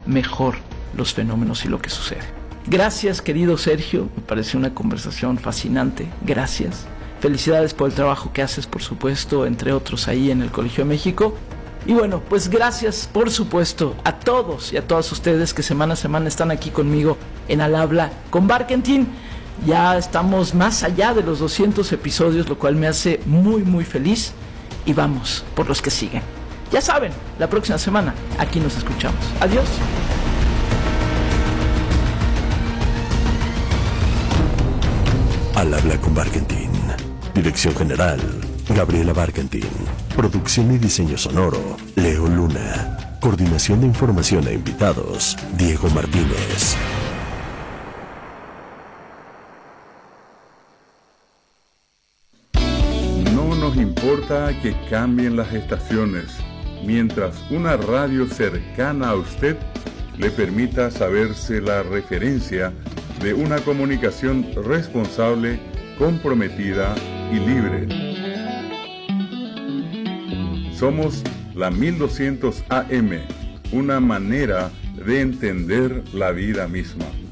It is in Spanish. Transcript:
mejor los fenómenos y lo que sucede. Gracias, querido Sergio, me pareció una conversación fascinante, gracias. Felicidades por el trabajo que haces, por supuesto, entre otros ahí en el Colegio de México. Y bueno, pues gracias, por supuesto, a todos y a todas ustedes que semana a semana están aquí conmigo en Al Habla con Barkentin. Ya estamos más allá de los 200 episodios, lo cual me hace muy, muy feliz. Y vamos por los que siguen. Ya saben, la próxima semana aquí nos escuchamos. Adiós. Al Habla con Barkentin. Dirección General, Gabriela Barkentin. Producción y diseño sonoro, Leo Luna. Coordinación de información e invitados, Diego Martínez. No nos importa que cambien las estaciones, mientras una radio cercana a usted le permita saberse la referencia de una comunicación responsable, comprometida y libre. Somos la 1200 AM, una manera de entender la vida misma.